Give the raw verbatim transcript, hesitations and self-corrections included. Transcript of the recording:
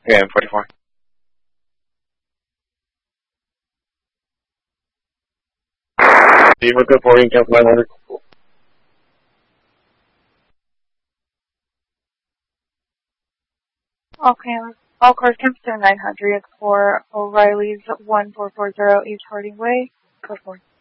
Yeah, M forty-four. Beaver, good morning, Council nine hundred. Okay, all cars Kempston nine hundred for O'Reilly's one four four zero East Harding Way. Go for it.